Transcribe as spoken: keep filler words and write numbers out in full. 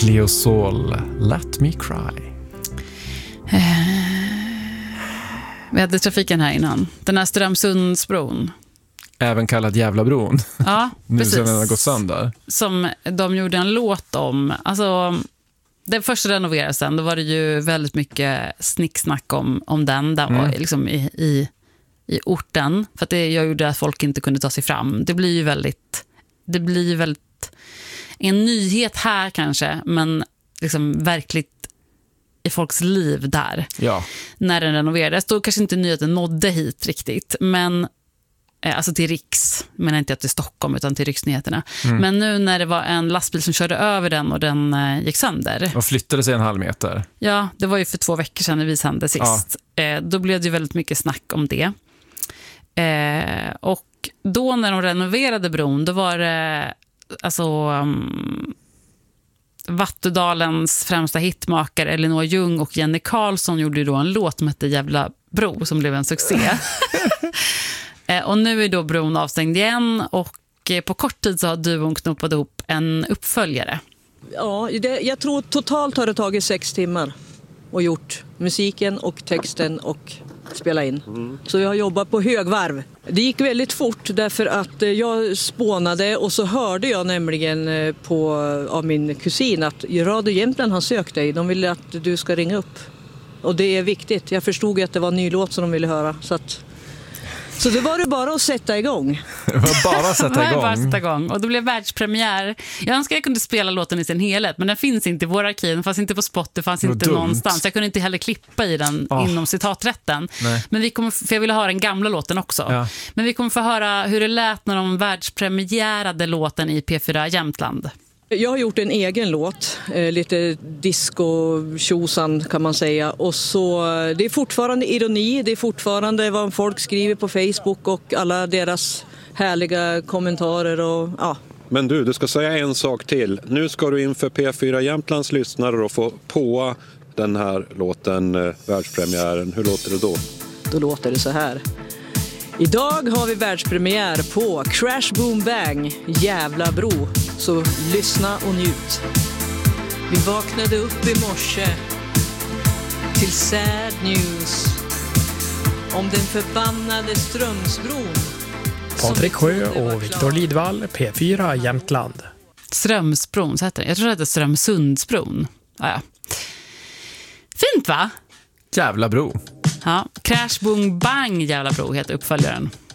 Cleosol, Let Me Cry. Vi hade trafiken här innan. Den här Strömsundsbron. Även kallad Jävla-bron. Ja, nu precis. sen den har gått sönder. Som de gjorde en låt om. Alltså, den första renoverelsen, då var det ju väldigt mycket snicksnack om, om den. Där Mm. var liksom i, i, i orten. För att det gjorde att folk inte kunde ta sig fram. Det blir ju väldigt... Det blir väldigt... En nyhet här kanske, men liksom verkligt i folks liv där. Ja. När den renoverades. Då kanske inte nyheten nådde hit riktigt. Men eh, alltså till Riks. Men inte till Stockholm utan till Riksnyheterna. Mm. Men nu när det var en lastbil som körde över den och den eh, gick sönder. Och flyttade sig en halv meter. Ja, det var ju för två veckor sedan när vi sände sist. Ja. Eh, då blev det ju väldigt mycket snack om det. Eh, och då när de renoverade bron, då var det alltså... Um, Vattudalens främsta hitmakare Elinor Ljung och Jenny Karlsson gjorde ju då en låt som hette Jävla bro som blev en succé. eh, och nu är då bron avstängd igen och eh, på kort tid så har duon knoppat ihop en uppföljare. Ja, det, jag tror totalt har det tagit sex timmar och gjort musiken och texten och spela in. Mm. Så jag har jobbat på högvarv. Det gick väldigt fort därför att jag spånade och så hörde jag nämligen på, av min kusin att Radio Jämtland har sökt dig. De ville att du ska ringa upp. Och det är viktigt. Jag förstod att det var en ny låt som de ville höra. Så att... Så det var det bara att sätta igång. Det var bara att sätta igång. bara sätta igång. Och det blev världspremiär. Jag önskar jag kunde spela låten i sin helhet, men den finns inte i våra arkiv. Den fanns inte på Spotify, det fanns inte dumt. någonstans. Jag kunde inte heller klippa i den oh. inom citaträtten. Nej. Men vi kommer, för jag ville höra den gamla låten också. Ja. Men vi kommer få höra hur det lät när de världspremiärade låten i P fyra Jämtland. Jag har gjort en egen låt, eh, lite disco-tjosan kan man säga. Och så, det är fortfarande ironi, det är fortfarande vad folk skriver på Facebook och alla deras härliga kommentarer. Och, ja. Men du, du ska säga en sak till. Nu ska du inför P fyra Jämtlands lyssnare och få på den här låten, eh, världspremiären. Hur låter det då? Då låter det så här. Idag har vi världspremiär på Crash Boom Bang, Jävla bro. Så lyssna och njut. Vi vaknade upp i morse till sad news om den förbannade Strömsbron. Patrik Sjö och Viktor Lidvall, P fyra Jämtland. Strömsbron, så heter det. Jag tror det heter Strömsundsbron. Ja, ja. Fint va? Jävla bro. Ja, Crash Boom Bang Jävla bro heter uppföljaren.